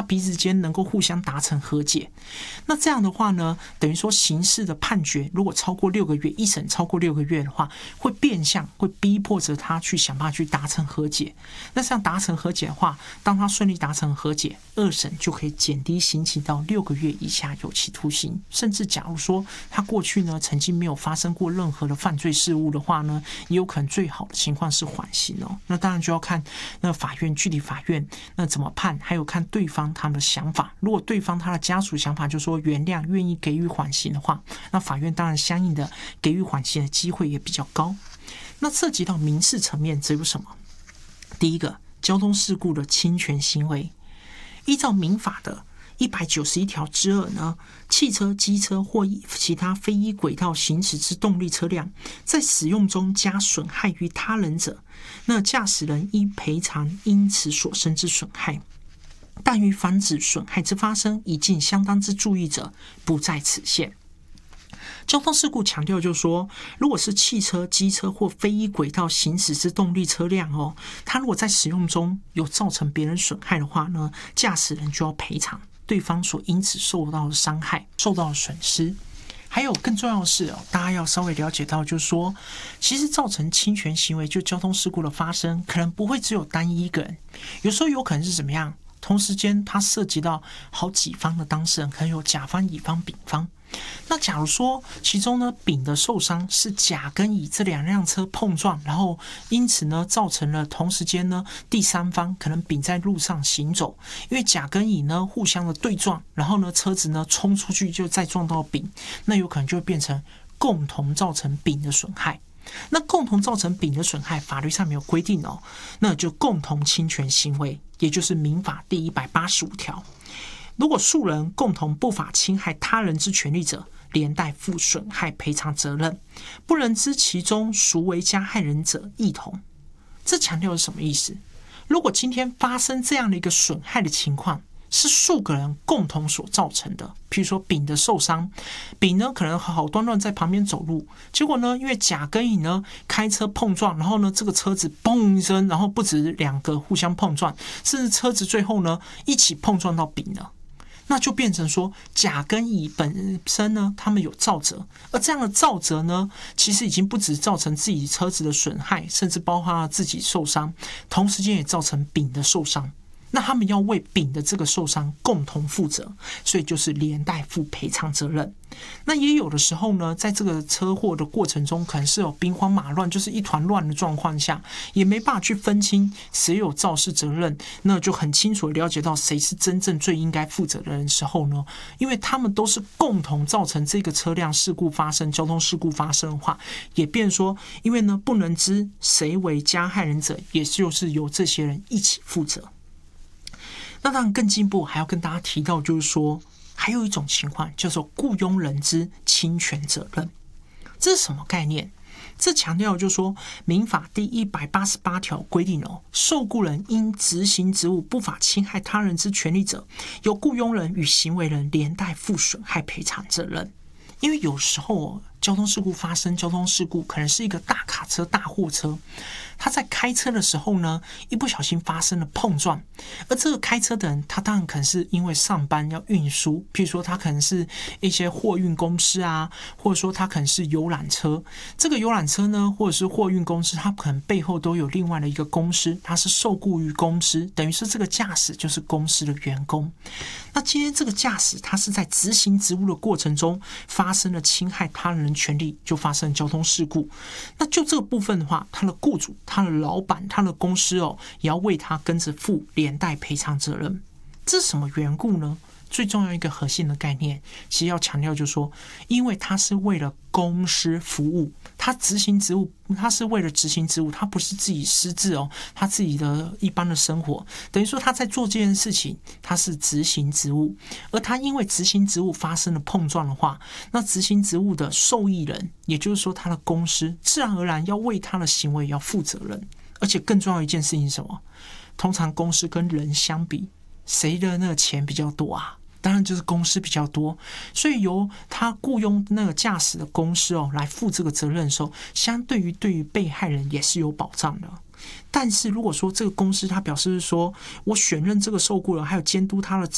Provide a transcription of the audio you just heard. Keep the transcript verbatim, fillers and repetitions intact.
彼此间能够互相达成和解。那这样的话呢，等于说刑事的判决如果超过六个月，一审超过六个月的话，会变相会逼迫着他去想办法去达成和解。那这样达成和解的话，当他顺利达成和解，二审就可以减低刑期到六个月以下有期徒刑，甚至假如说他过去呢曾经没有发生过任何的犯罪事务的话呢，也有可能最好的情况是缓刑哦。那当然就要看那法院具体法院那怎么判，还有看对方他们的想法。如果对方他的家属想法就说原谅，愿意给予缓刑的话，那法院当然相应的给予缓刑的机会也比较高。那涉及到民事层面，则有什么？第一个，交通事故的侵权行为，依照民法的一百九十一条之二呢，汽车、机车或其他非依轨道行驶之动力车辆，在使用中加损害于他人者，那驾驶人应赔偿因此所生之损害，但于防止损害之发生，已尽相当之注意者，不在此限。交通事故强调就是说，如果是汽车、机车或非依轨道行驶之动力车辆哦，它如果在使用中有造成别人损害的话呢，驾驶人就要赔偿对方所因此受到的伤害、受到的损失。还有更重要的是哦，大家要稍微了解到，就是说，其实造成侵权行为，就交通事故的发生，可能不会只有单一一个人，有时候有可能是怎么样？同时间，它涉及到好几方的当事人，可能有甲方、乙方、丙方。那假如说其中呢，丙的受伤是甲跟乙这两辆车碰撞，然后因此呢，造成了同时间呢，第三方可能丙在路上行走，因为甲跟乙呢互相的对撞，然后呢车子呢冲出去就再撞到丙，那有可能就会变成共同造成丙的损害。那共同造成丙的损害，法律上没有规定哦，那就共同侵权行为，也就是民法第一百八十五条。如果数人共同不法侵害他人之权利者，连带负损害赔偿责任，不能知其中孰为加害人者，一同。这强调是什么意思？如果今天发生这样的一个损害的情况，是数个人共同所造成的，譬如说丙的受伤，丙呢可能好好端端在旁边走路，结果呢因为甲跟乙呢开车碰撞，然后呢这个车子嘣一声，然后不止两个互相碰撞，甚至车子最后呢一起碰撞到丙了，那就变成说甲跟乙本身呢他们有肇责，而这样的肇责呢其实已经不止造成自己车子的损害，甚至包括自己受伤，同时间也造成丙的受伤，那他们要为丙的这个受伤共同负责，所以就是连带负赔偿责任。那也有的时候呢，在这个车祸的过程中，可能是有兵荒马乱，就是一团乱的状况下，也没办法去分清谁有肇事责任，那就很清楚了解到谁是真正最应该负责的人的时候呢，因为他们都是共同造成这个车辆事故发生、交通事故发生的话，也变说，因为呢不能知谁为加害人者，也就是由这些人一起负责。那当然更进一步还要跟大家提到，就是说还有一种情况叫做雇佣人之侵权责任。这是什么概念？这强调就是说民法第一百八十八条规定哦，受雇人因执行职务不法侵害他人之权利者，由雇佣人与行为人连带负损害赔偿责任。因为有时候哦，交通事故发生，交通事故可能是一个大卡车、大货车，他在开车的时候呢，一不小心发生了碰撞，而这个开车的人，他当然可能是因为上班要运输，譬如说他可能是一些货运公司啊，或者说他可能是游览车，这个游览车呢，或者是货运公司，他可能背后都有另外的一个公司，他是受雇于公司，等于是这个驾驶就是公司的员工。那今天这个驾驶他是在执行职务的过程中发生了侵害他人权利，就发生了交通事故。那就这个部分的话，他的雇主、他的老板、他的公司哦，也要为他跟着负连带赔偿责任。这是什么缘故呢？最重要一个核心的概念，其实要强调就是说，因为他是为了公司服务，他执行职务，他是为了执行职务，他不是自己私自哦，他自己的一般的生活，等于说他在做这件事情，他是执行职务，而他因为执行职务发生了碰撞的话，那执行职务的受益人，也就是说他的公司，自然而然要为他的行为要负责任。而且更重要一件事情是什么？通常公司跟人相比，谁的那个钱比较多啊？当然就是公司比较多，所以由他雇佣那个驾驶的公司哦来负这个责任的时候，相对于对于被害人也是有保障的。但是如果说这个公司他表示说，我选任这个受雇人，还有监督他的